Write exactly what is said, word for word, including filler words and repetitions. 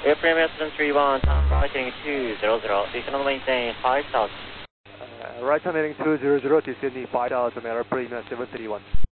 Air Premier seven three one, fighting two zero zero, descend maintain five thousand. Uh, right turn heading two zero zero, descending five thousand, Air Premier seven three one.